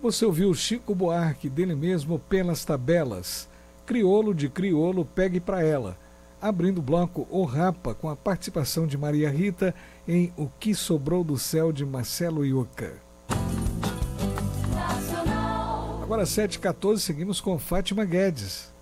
Você ouviu Chico Buarque, dele mesmo, Pelas Tabelas. Criolo de Criolo, Pegue Pra Ela. Abrindo o bloco O Rapa, com a participação de Maria Rita em O Que Sobrou do Céu, de Marcelo Yuca. Agora 7h14, seguimos com Fátima Guedes.